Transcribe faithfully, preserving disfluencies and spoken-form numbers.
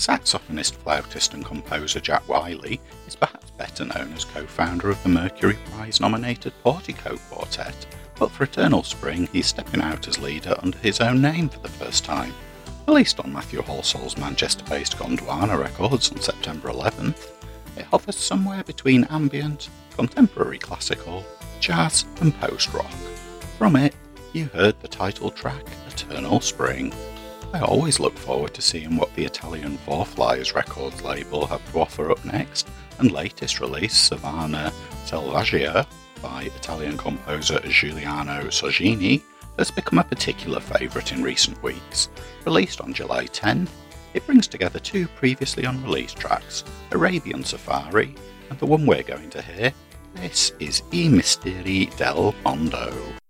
Saxophonist, flautist and composer Jack Wiley is perhaps better known as co-founder of the Mercury Prize-nominated Portico Quartet, but for Eternal Spring he's stepping out as leader under his own name for the first time. Released on Matthew Halsall's Manchester-based Gondwana Records on September eleventh, it hovers somewhere between ambient, contemporary classical, jazz and post-rock. From it, you heard the title track, Eternal Spring. I always look forward to seeing what the Italian Four Flies Records label have to offer up next, and latest release, Savannah Selvaggia, by Italian composer Giuliano Soggini, has become a particular favourite in recent weeks. Released on July tenth, it brings together two previously unreleased tracks, Arabian Safari, and the one we're going to hear. This is I Misteri del Mondo.